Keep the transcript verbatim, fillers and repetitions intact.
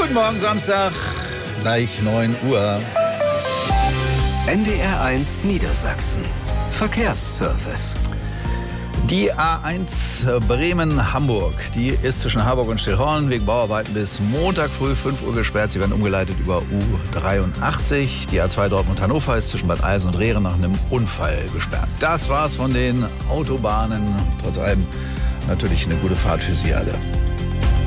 Guten Morgen, Samstag, gleich neun Uhr. N D R eins Niedersachsen. Verkehrsservice. Die A eins Bremen-Hamburg, die ist zwischen Harburg und Stillhorn wegen Bauarbeiten bis Montag früh fünf Uhr gesperrt. Sie werden umgeleitet über U dreiundachtzig. Die A zwei Dortmund-Hannover ist zwischen Bad Eilsen und Rehren nach einem Unfall gesperrt. Das war's von den Autobahnen. Trotz allem natürlich eine gute Fahrt für Sie alle.